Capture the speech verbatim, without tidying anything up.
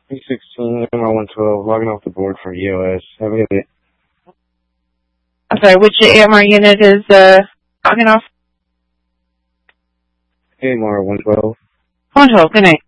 P sixteen, M R one twelve, logging off the board for E O S. Have a good day. I'm sorry, which A M R unit is uh, logging off? M R one twelve. one twelve, good night.